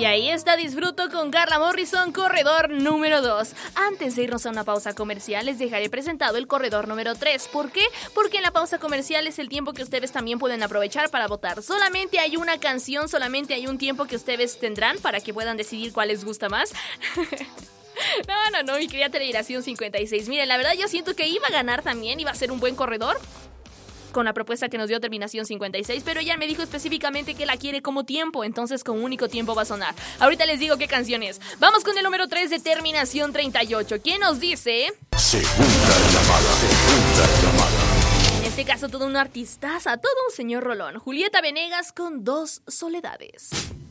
ahí está Disfruto con Carla Morrison, corredor número 2. Antes de irnos a una pausa comercial, les dejaré presentado el corredor número 3. ¿Por qué? Porque en la pausa comercial es el tiempo que ustedes también pueden aprovechar para votar. Solamente hay una canción, solamente hay un tiempo que ustedes tendrán para que puedan decidir cuál les gusta más. No, mi querida Televiración 56. Miren, la verdad yo siento que iba a ganar también, iba a ser un buen corredor con la propuesta que nos dio Terminación 56, pero ella me dijo específicamente que la quiere como tiempo, entonces con único tiempo va a sonar. Ahorita les digo qué canción es. Vamos con el número 3 de Terminación 38. ¿Quién nos dice? Segunda llamada. En este caso todo un artistaza, todo un señor rolón. Julieta Venegas con Dos Soledades.